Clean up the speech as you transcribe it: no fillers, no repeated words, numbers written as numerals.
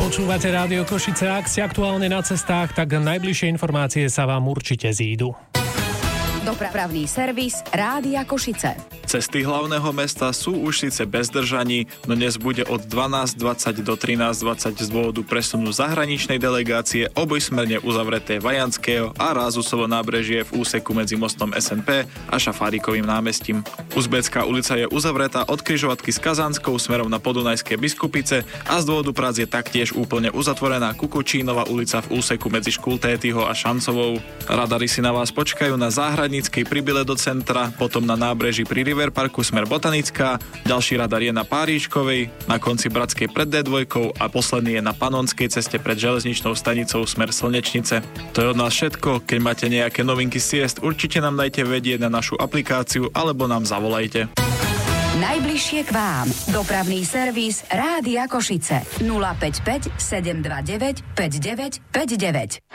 Počúvate Rádio Košice. Ak ste aktuálne na cestách, tak najbližšie informácie sa vám určite zídu. Dopravný servis Rádia Košice. Cesty hlavného mesta sú už síce bez držaní, no dnes bude od 12:20 do 13:20 z dôvodu presunu zahraničnej delegácie obojsmerne uzavreté Vajanského a Rázusovo nábrežie v úseku medzi mostom SNP a Šafárikovým námestím. Uzbecká ulica je uzavretá od križovatky s Kazanskou smerom na Podunajské Biskupice a z dôvodu prác je taktiež úplne uzatvorená Kukučínova ulica v úseku medzi Škultétyho a Šancovou. Radary si na vás počkajú na Záhradníckej pribyle do centra, potom na nábreží pri River Parku smer Botanická, ďalší radar je na Páričkovej, na konci Bratskej pred D2 a posledný je na Panonskej ceste pred železničnou stanicou smer Slnečnice. To je od nás všetko, keď máte nejaké novinky ciest, určite nám dajte vedieť na našu aplikáciu alebo nám zavolajte. Najbližšie k vám. Dopravný servis Rádia Košice. 055 729 5959.